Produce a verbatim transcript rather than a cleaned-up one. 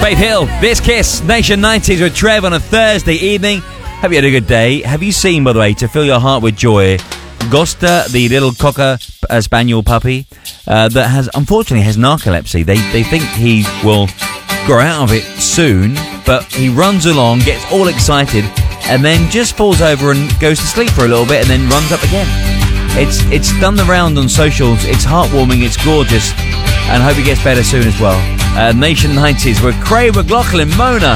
Faith Hill, This Kiss, Nation nineties with Trev on a Thursday evening. Hope you had a good day. Have you seen, by the way, to fill your heart with joy, Gosta, the little cocker uh, spaniel puppy uh, that has, unfortunately, has narcolepsy. They they think he will grow out of it soon, but he runs along, gets all excited, and then just falls over and goes to sleep for a little bit and then runs up again. It's it's done the round on socials. It's heartwarming. It's gorgeous. And I hope it gets better soon as well. Uh, Nation nineties with Craig McLaughlin, Mona.